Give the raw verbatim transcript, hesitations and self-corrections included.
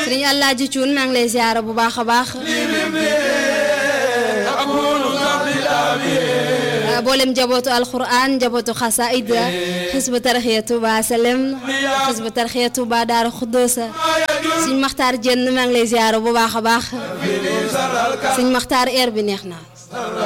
sëriñ Alaaji Cuun maa ngi lay ziyaara bu baax a baax boolem njabootu alquran njabootu xasaid xisbu tarxiya Touba Salem xisbu tarxiya Touba Daara Xuddosa sëriñ Maxtaar Jenn maa ngi lay ziyaara bu baax a baax sëriñ Maxtaar air bi neex na